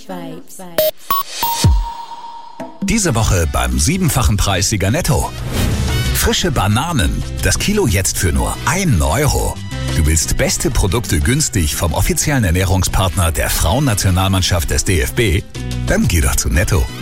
Diese Woche beim 7-fachen Preissieger Netto. Frische Bananen, das Kilo jetzt für nur 1 Euro. Du willst beste Produkte günstig vom offiziellen Ernährungspartner der Frauennationalmannschaft des DFB? Dann geh doch zu Netto.